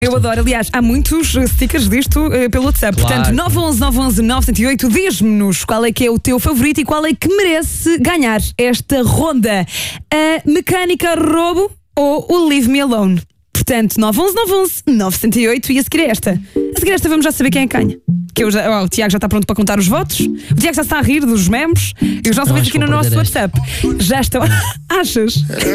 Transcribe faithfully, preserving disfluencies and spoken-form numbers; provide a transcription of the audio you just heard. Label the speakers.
Speaker 1: Eu adoro, aliás, há muitos stickers disto uh, pelo WhatsApp.
Speaker 2: Claro.
Speaker 1: Portanto, nove um um, nove um um, nove zero oito, diz-me-nos qual é que é o teu favorito e qual é que merece ganhar esta ronda. A Mecânica Robo ou o Leave Me Alone? Portanto, nove um um, nove um um, nove zero oito e a seguir é esta. A seguir esta vamos já saber quem é que ganha. Que eu já, oh, o Tiago já está pronto para contar os votos. O Tiago já está a rir dos memes. E os nossos ouvintes aqui no nosso WhatsApp já estão. Achas?